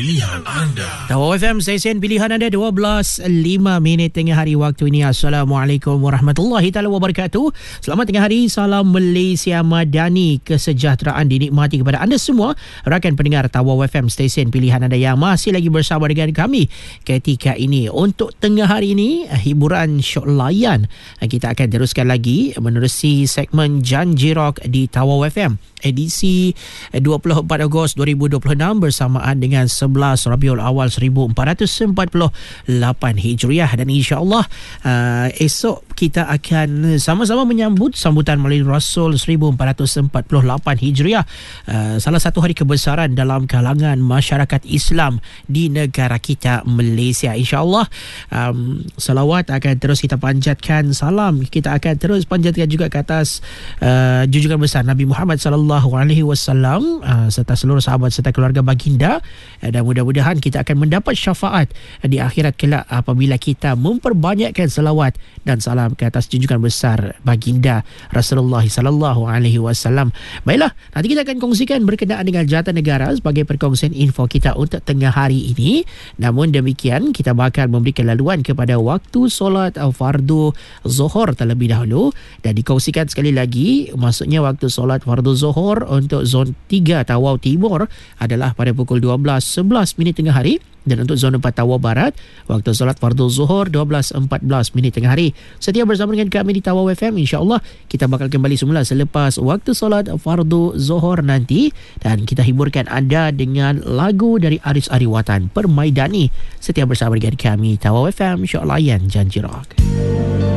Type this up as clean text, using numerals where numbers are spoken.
pilihan anda. Tawau FM, stesen pilihan anda. 12.05 tengah hari waktu ini. Assalamualaikum warahmatullahi taala wabarakatuh. Selamat tengah hari. Salam Malaysia Madani. Kesejahteraan dinikmati kepada anda semua rakan pendengar Tawau FM, stesen pilihan anda yang masih lagi bersama dengan kami ketika ini. Untuk tengah hari ini, hiburan syok layan. Kita akan teruskan lagi menerusi segmen Janji Rock di Tawau FM edisi 24 Ogos 2026 bersamaan dengan 11 Rabiul Awal 1448 Hijriah, dan insya-Allah esok kita akan sama-sama menyambut sambutan Maulid Rasul 1448 Hijriah, salah satu hari kebesaran dalam kalangan masyarakat Islam di negara kita Malaysia. Insya-Allah salawat akan terus kita panjatkan, salam kita akan terus panjatkan juga ke atas junjungan besar Nabi Muhammad sallallahu alaihi wasallam serta seluruh sahabat serta keluarga baginda, dan mudah-mudahan kita akan mendapat syafaat di akhirat kelak apabila kita memperbanyakkan selawat dan salam ke atas junjungan besar baginda Rasulullah sallallahu alaihi wasallam. Baiklah, nanti kita akan kongsikan berkenaan dengan jawatan negara sebagai perkongsian info kita untuk tengah hari ini. Namun demikian, kita bakal memberikan laluan kepada waktu solat fardu Zuhur terlebih dahulu, dan dikongsikan sekali lagi, maksudnya waktu solat fardu Zuhur untuk zon 3 Tawau Timur adalah pada pukul 12.11 tengah hari, dan untuk zon 4 Tawau Barat waktu solat fardu Zuhur 12.14 tengah hari. Setia bersama dengan kami di Tawau FM, insya-Allah kita bakal kembali semula selepas waktu solat fardu Zuhur nanti, dan kita hiburkan anda dengan lagu dari Aris Ariwatan Permaidani. Setia bersama dengan kami Tawau FM, insya-Allah, yang Janji Rock.